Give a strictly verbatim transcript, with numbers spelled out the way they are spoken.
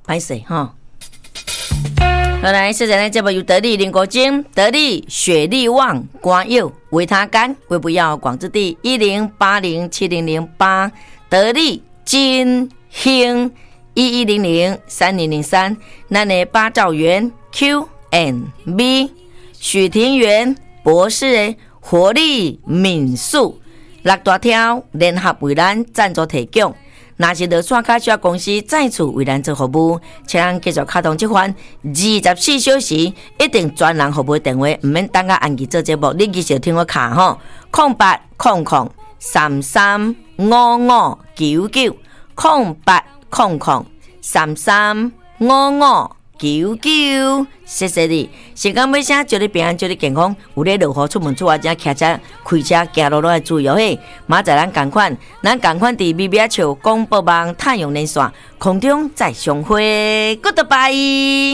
歹势哈。好来，现在呢节目由得力林国金、得力雪力旺、瓜柚、维他干、为不要广之地一零八零七零零八，得力金兴一一零零三零零三，咱的八兆元 Q and B， 许庭园博士的活力民宿，六大条联合为咱赞助提供。若是落线卡小公司再次为咱做服务，请继续卡通这款二十四小时一定专人服务电话，唔免等到暗记做节目，你继续听我卡吼，空八空空三三五五九九，空八空空三三五五九九，谢谢你。时间尾声，祝你平安，祝你健康。有咧落雨出门出外，正骑车、开车、行路路要注意哦嘿。明仔咱同款，咱同款伫咪咪笑广播网太阳连线空中再相会 ，Goodbye。